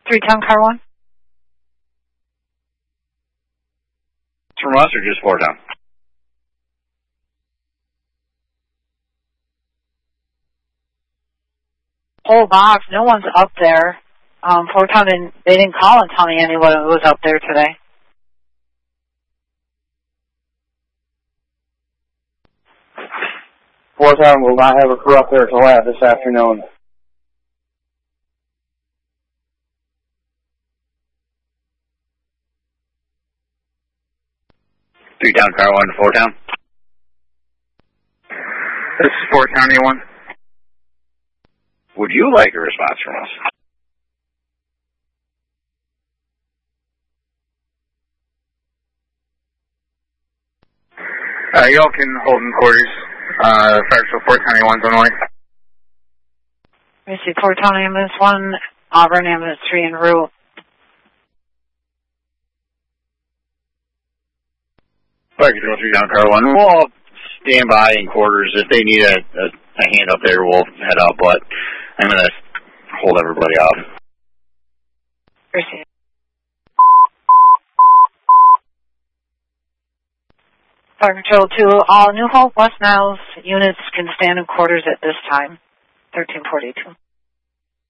310 car 1. From us or just Fort Town? Whole box. No one's up there. Fort Town they didn't call and tell me anyone was up there today. Fort Town will not have a crew up there to lab this afternoon. Three Town car 1 to Fort Town. This is Fort Town A1. Would you like a response from us? Y'all can hold in quarters. Fractional Fort Town A1's on the way. Let me see. Fort Town Ambulance 1, Auburn Ambulance 3 en route. Alright, control 3 Town car 1. We'll stand by in quarters. If they need a hand up there, we'll head up, but I'm going to hold everybody off. Receive. Fire Control 2, all New Hope, West Niles units can stand in quarters at this time. 1342.